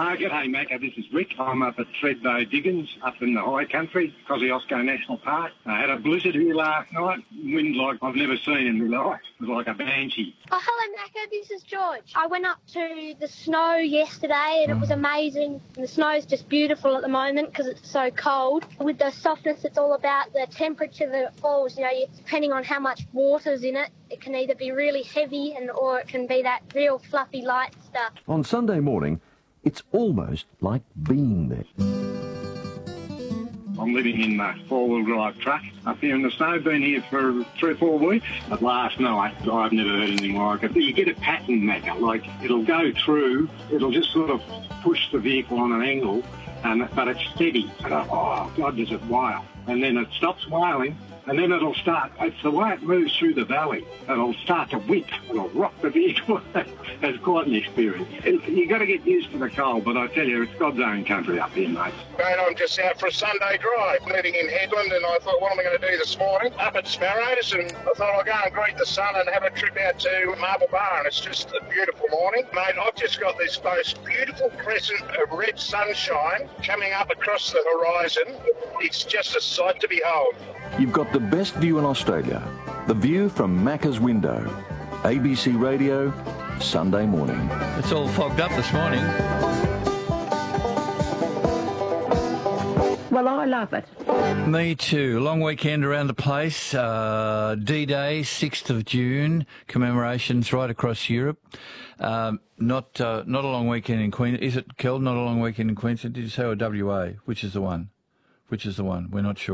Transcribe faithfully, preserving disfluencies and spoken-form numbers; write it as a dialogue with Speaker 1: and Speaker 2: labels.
Speaker 1: Uh, g'day, Macca. This is Rick. I'm up at Thredbo Diggins, up in the high country, Kosciuszko National Park. I had a blizzard here last night. Wind like I've never seen in my life. It was like a banshee.
Speaker 2: Oh, hello, Macca. This is George. I went up to the snow yesterday and it was amazing. And the snow's just beautiful at the moment because it's so cold. With the softness, it's all about the temperature that it falls. You know, depending on how much water's in it, it can either be really heavy and or it can be that real fluffy light stuff.
Speaker 3: On Sunday morning, it's almost like being there.
Speaker 1: I'm living in the four-wheel drive truck up here in the snow. Been here for three or four weeks. But last night, I've never heard anything like it. You get a pattern, Macca, like it'll go through, it'll just sort of push the vehicle on an angle, and but it's steady. And I, oh, God, does it wail. And then it stops wailing, and then it'll start. It's the way it moves through the valley. It'll start to whip. It'll rock the vehicle. It's quite an experience. You've got to get used to the cold, but I tell you, it's God's own country up here, mate.
Speaker 4: Mate, I'm just out for a Sunday drive, living in Headland, and I thought, what am I going to do this morning? Up at Sparrows, and I thought I'll go and greet the sun and have a trip out to Marble Bar, and it's just a beautiful morning. Mate, I've just got this most beautiful crescent of red sunshine coming up across the horizon. It's just a sight to behold.
Speaker 3: You've got the best view in Australia. The view from Macca's window. A B C Radio, Sunday morning.
Speaker 5: It's all fogged up this morning.
Speaker 6: Well, I love it.
Speaker 5: Me too. Long weekend around the place. Uh, D-Day, sixth of June. Commemorations right across Europe. Um, not uh, not a long weekend in Queensland. Is it, Kel? Not a long weekend in Queensland? Did you say, or W A? Which is the one? Which is the one? We're not sure.